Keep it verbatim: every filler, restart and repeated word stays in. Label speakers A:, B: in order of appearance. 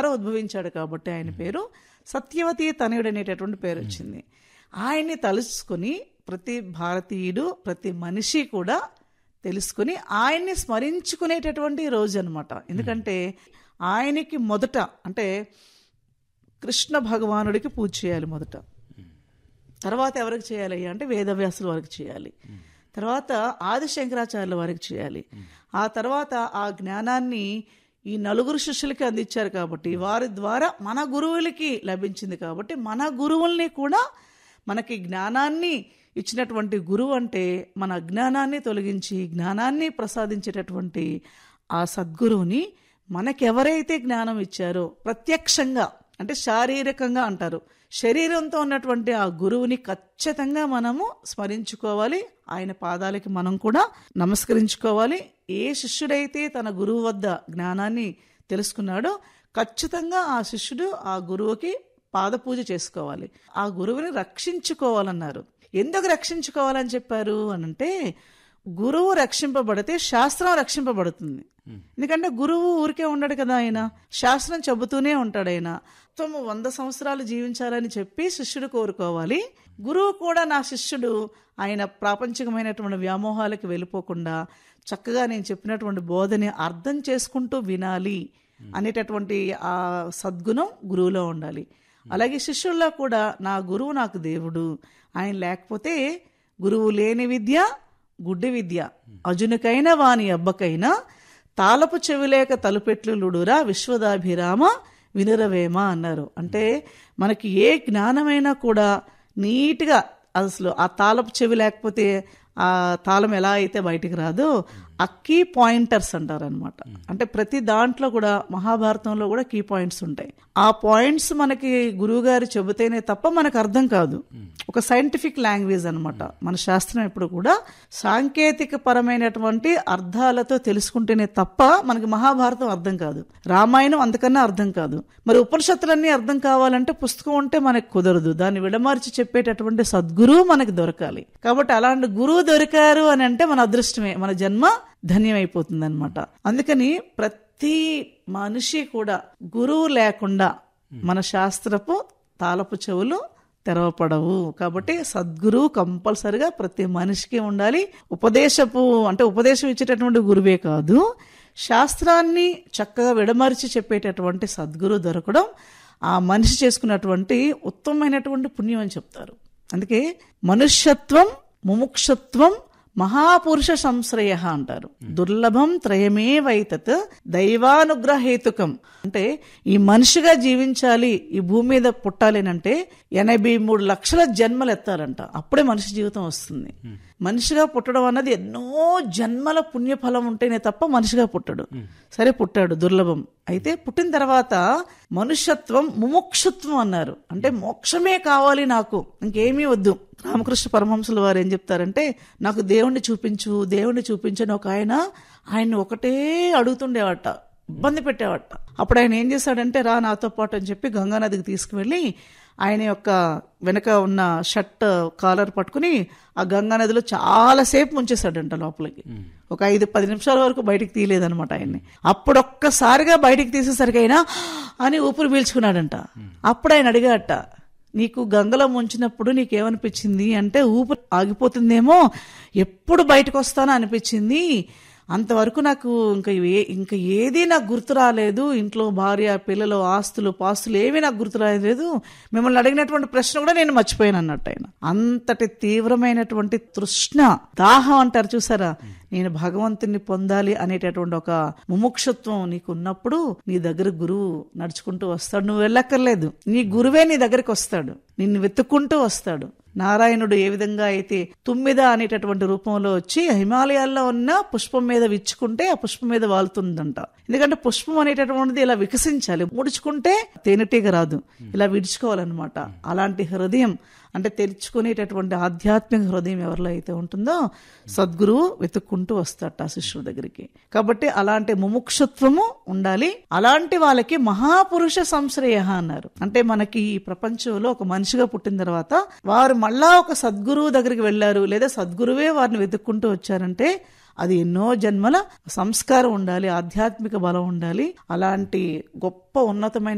A: ఉద్భవించాడు కాబట్టి ఆయన పేరు సత్యవతి తనయుడు అనేటటువంటి పేరు వచ్చింది. ఆయన్ని తలుచుకుని ప్రతి భారతీయుడు, ప్రతి మనిషి కూడా తెలుసుకుని ఆయన్ని స్మరించుకునేటటువంటి రోజు అనమాట. ఎందుకంటే ఆయనకి మొదట అంటే కృష్ణ భగవానుడికి పూజ చేయాలి మొదట, తర్వాత ఎవరికి చేయాలి అంటే వేదవ్యాసుల వారికి చేయాలి, తర్వాత ఆదిశంకరాచార్యుల వారికి చేయాలి, ఆ తర్వాత ఆ జ్ఞానాన్ని ఈ నలుగురు శిష్యులకి అందించారు కాబట్టి వారి ద్వారా మన గురువులకి లభించింది కాబట్టి మన గురువుల్ని కూడా, మనకి జ్ఞానాన్ని ఇచ్చినటువంటి గురువు అంటే మన అజ్ఞానాన్ని తొలగించి జ్ఞానాన్ని ప్రసాదించేటటువంటి ఆ సద్గురువుని మనకెవరైతే జ్ఞానం ఇచ్చారో ప్రత్యక్షంగా అంటే శారీరకంగా అంటారు, శరీరంతో ఉన్నటువంటి ఆ గురువుని ఖచ్చితంగా మనము స్మరించుకోవాలి. ఆయన పాదాలకి మనం కూడా నమస్కరించుకోవాలి. ఏ శిష్యుడైతే తన గురువు వద్ద జ్ఞానాన్ని తెలుసుకున్నాడో ఖచ్చితంగా ఆ శిష్యుడు ఆ గురువుకి పాదపూజ చేసుకోవాలి. ఆ గురువుని రక్షించుకోవాలన్నారు. ఎందుకు రక్షించుకోవాలని చెప్పారు అనంటే, గురువు రక్షింపబడితే శాస్త్రం రక్షింపబడుతుంది. ఎందుకంటే గురువు ఊరికే ఉండడు కదా, ఆయన శాస్త్రం చెబుతూనే ఉంటాడు. ఆయన మొత్తం వంద సంవత్సరాలు జీవించాలని చెప్పి శిష్యుడు కోరుకోవాలి. గురువు కూడా నా శిష్యుడు ఆయన ప్రాపంచికమైనటువంటి వ్యామోహాలకు వెళ్ళిపోకుండా చక్కగా నేను చెప్పినటువంటి బోధని అర్థం చేసుకుంటూ వినాలి అనేటటువంటి ఆ సద్గుణం గురువులో ఉండాలి. అలాగే శిష్యుల్లో కూడా నా గురువు నాకు దేవుడు, ఆయన లేకపోతే గురువు లేని విద్య గుడ్డి విద్య, అజునికైనా వాని అబ్బకైనా తాళపు చెవిలేక తలుపెట్లుడురా విశ్వదాభిరామ వినురవేమ అన్నారు. అంటే మనకి ఏ జ్ఞానమైనా కూడా నీట్గా అసలు ఆ తాళపు చెవి లేకపోతే ఆ తాళం ఎలా అయితే బయటికి రాదో ఆ కీ పాయింటర్స్ అంటారు అనమాట. అంటే ప్రతి దాంట్లో కూడా మహాభారతంలో కూడా కీ పాయింట్స్ ఉంటాయి. ఆ పాయింట్స్ మనకి గురువు గారు చెబితేనే తప్ప మనకు అర్థం కాదు. ఒక సైంటిఫిక్ లాంగ్వేజ్ అనమాట మన శాస్త్రం. ఎప్పుడు కూడా సాంకేతిక పరమైనటువంటి అర్థాలతో తెలుసుకుంటేనే తప్ప మనకి మహాభారతం అర్థం కాదు, రామాయణం అంతకన్నా అర్థం కాదు. మరి ఉపనిషత్తులన్నీ అర్థం కావాలంటే పుస్తకం ఉంటే మనకు కుదరదు, దాన్ని విడమార్చి చెప్పేటటువంటి సద్గురువు మనకి దొరకాలి. కాబట్టి అలాంటి గురువు దొరికారు అని అంటే మన అదృష్టమే, మన జన్మ ధన్యమైపోతుంది అనమాట. అందుకని ప్రతి మనిషి కూడా గురువు లేకుండా మన శాస్త్రపు తాళపు చెవులు తెరవపడవు. కాబట్టి సద్గురువు కంపల్సరిగా ప్రతి మనిషికి ఉండాలి. ఉపదేశపు అంటే ఉపదేశం ఇచ్చేటటువంటి గురువే కాదు, శాస్త్రాన్ని చక్కగా విడమరిచి చెప్పేటటువంటి సద్గురు దొరకడం ఆ మనిషి చేసుకున్నటువంటి ఉత్తమమైనటువంటి పుణ్యం అని చెప్తారు. అందుకే మనుష్యత్వం ముముక్షత్వం మహాపురుష సంశ్రయ అంటారు. దుర్లభం త్రయమే వైతత్ దైవానుగ్రహేతుకం. అంటే ఈ మనిషిగా జీవించాలి, ఈ భూమి మీద పుట్టాలి అంటే ఎనభై మూడు లక్షల జన్మలు ఎత్తాలంట, అప్పుడే మనిషి జీవితం వస్తుంది. మనిషిగా పుట్టడం అన్నది ఎన్నో జన్మల పుణ్యఫలం ఉంటేనే తప్ప మనిషిగా పుట్టడు. సరే పుట్టాడు, దుర్లభం. అయితే పుట్టిన తర్వాత మనుష్యత్వం ముముక్షుత్వం అన్నారు. అంటే మోక్షమే కావాలి నాకు, ఇంకేమీ వద్దు. రామకృష్ణ పరమహంసుల వారు ఏం చెప్తారంటే, నాకు దేవుణ్ణి చూపించు దేవుణ్ణి చూపించు అని ఒక ఆయన ఆయన్ని ఒకటే అడుగుతుండేవాట, ఇబ్బంది పెట్టేవాట. అప్పుడు ఆయన ఏం చేశాడంటే, రా నాతో పాటు అని చెప్పి గంగానదికి తీసుకువెళ్ళి ఆయన యొక్క వెనక ఉన్న షర్ట్ కాలర్ పట్టుకుని ఆ గంగానదిలో చాలాసేపు ముంచేశాడంట లోపలికి. ఒక ఐదు పది నిమిషాల వరకు బయటికి తీయలేదనమాట ఆయన్ని. అప్పుడొక్కసారిగా బయటికి తీసేసరికి అయినా అని ఊపిరి పీల్చుకున్నాడంట. అప్పుడు ఆయన అడిగాట, నీకు గంగలో ముంచినప్పుడు నీకేమనిపించింది అంటే, ఊపిరి ఆగిపోతుందేమో, ఎప్పుడు బయటకు వస్తానో అనిపించింది, అంతవరకు నాకు ఇంకా ఏ ఇంకా ఏదీ నాకు గుర్తు రాలేదు, ఇంట్లో భార్య పిల్లలు ఆస్తులు పాస్తులు ఏమీ నాకు గుర్తు రాలేదు, మిమ్మల్ని అడిగినటువంటి ప్రశ్న కూడా నేను మర్చిపోయాను అన్నట్టు ఆయన. అంతటి తీవ్రమైనటువంటి తృష్ణ, దాహం అంటారు చూసారా, నేను భగవంతుని పొందాలి అనేటటువంటి ఒక ముముక్షత్వం నీకు ఉన్నప్పుడు నీ దగ్గర గురువు నడుచుకుంటూ వస్తాడు. నువ్వు వెళ్ళక్కర్లేదు, నీ గురువే నీ దగ్గరికి వస్తాడు, నిన్ను వెతుక్కుంటూ వస్తాడు. నారాయణుడు ఏ విధంగా అయితే తుమ్మిద అనేటటువంటి రూపంలో వచ్చి హిమాలయాల్లో ఉన్న పుష్పం మీద విచ్చుకుంటే ఆ పుష్పం మీద వాలుతుందంట. ఎందుకంటే పుష్పం అనేటటువంటిది ఇలా వికసించాలి, ముడుచుకుంటే తేనెటీగ రాదు, ఇలా విడుచుకోవాలన్నమాట. అలాంటి హృదయం అంటే తెరుచుకునేటటువంటి ఆధ్యాత్మిక హృదయం ఎవరిలో అయితే ఉంటుందో సద్గురువు వెతుక్కుంటూ వస్తాట ఆ శిష్యుల దగ్గరికి. కాబట్టి అలాంటి ముముక్షత్వము ఉండాలి. అలాంటి వాళ్ళకి మహాపురుష సంశ్రయ అన్నారు. అంటే మనకి ఈ ప్రపంచంలో ఒక మనిషిగా పుట్టిన తర్వాత వారు మళ్ళా ఒక సద్గురువు దగ్గరికి వెళ్ళారు, లేదా సద్గురువే వారిని వెతుక్కుంటూ వచ్చారంటే అది ఎన్నో జన్మల సంస్కారం ఉండాలి, ఆధ్యాత్మిక బలం ఉండాలి. అలాంటి గొప్ప ఉన్నతమైన